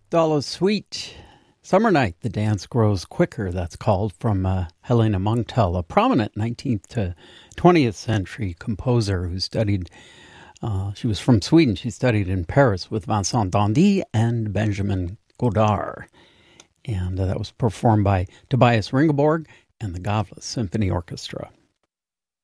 Dollar Sweet. Summer Night, the dance grows quicker, that's called, from Helena Munktel, a prominent 19th to 20th century composer who studied, she was from Sweden, she studied in Paris with Vincent Dandy and Benjamin Godard. And that was performed by Tobias Ringelborg and the Gavle Symphony Orchestra.